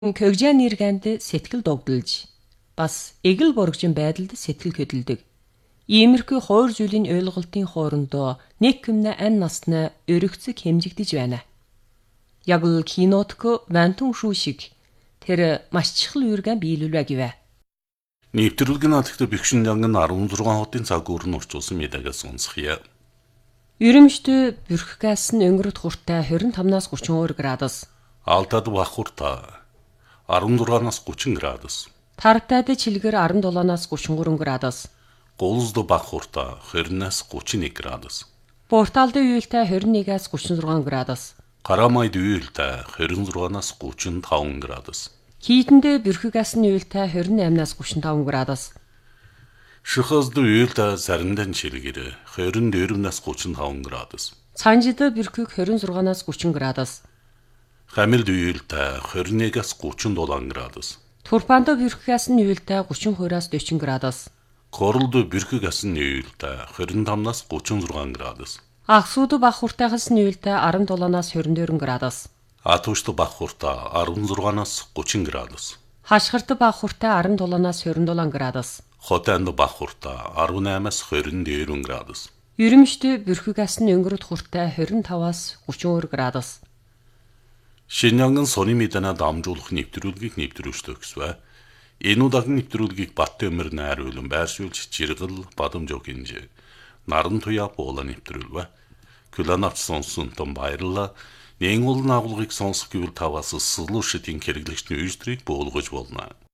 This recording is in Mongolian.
Көгжийн нэргэнд сэтгэл догдолж бас эгэл боргожин байдалд сэтгэл хөдөлдөг. Иймэрхүү хуур зүйлийн ойлголтын хоорондоо нэг хүмнэ ань насны өргөцөг хэмжигдэж байна. Яг л кинотко вантун шүү шиг тэр маш чухал үүргэн биелүүлвэ гэвэ. Нэвтрүүлгийн наадахтай бэхшин янган 16 хотын цаг өөрн орчуулсан медагаас сонсхийа. Ерөмшдө бүрхгээс нь өнгөрөд хуртай 25-наас 32 градус. Алтад бахурта 16-наас 30 градус. Тартад чилгэр 17-наас 33 градус. Голзд бахурта 20-наас 31 градус. Порталд уйлтай 21-аас 36 градус. Карамайд уйлтай 26-наас 35 градус. Хийтэндээ бүрхгээс нь уйлтай 28-наас 35 градус. Шихазд уйлтай заримдан чилгэр 24-наас 35 градус. Цанжид бүрхэг 26-наас 30 градус. Хамилд уйлтай 21-аас 37 градус. Турпанд бүрхгээс нь уйлтай 32-аас 40 градус. Королд бүрхгээс нь уйлтай 25-наас 36 градус. Ахсууд бахуртайхаас нь уйлтай 17-наас 24 градус. Атушд бахурта 16-наас 30 градус. Хашгирт бахуртай 17-наас 27 градус. Хотанд бахурта 18-аас 29 градус. Ерөмшдө бүрхгээс нь өнгөрөд хуртай 25-аас 32 градус. Шинянган сони мэдэнэ дамжуулах нэвтрүүлгийг нэвтрүүлжтэй гэсвэ. Энэ удаагийн нэвтрүүлгийг Баттөмөр найруулан байршуулж жиргэл бадамжог хинжээ. Наран туяа буула нэвтрүүлвэ. Күланавч сонсонтон баярлаа. Нэн уулын агуулгыг сонсох гэвэл таваас сэлүүшидийн хэрэглэгчний үедрийг буулгаж болно.